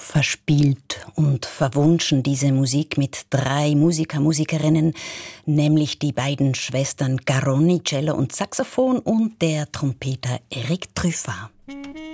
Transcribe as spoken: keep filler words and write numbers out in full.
verspielt und verwunschen, diese Musik mit drei Musiker, Musikerinnen, nämlich die beiden Schwestern Garroni, Cello und Saxophon und der Trompeter Eric Truffat.